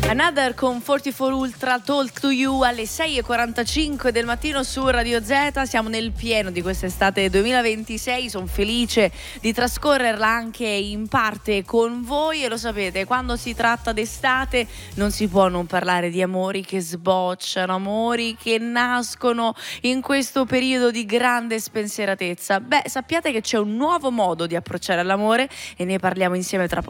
Another con 44 Ultra, Talk to You alle 6:45 del mattino su Radio Z. Siamo nel pieno di quest'estate 2026, sono felice di trascorrerla anche in parte con voi e lo sapete, quando si tratta d'estate non si può non parlare di amori che sbocciano, amori che nascono in questo periodo di grande spensieratezza. Sappiate che c'è un nuovo modo di approcciare all'amore e ne parliamo insieme tra poco.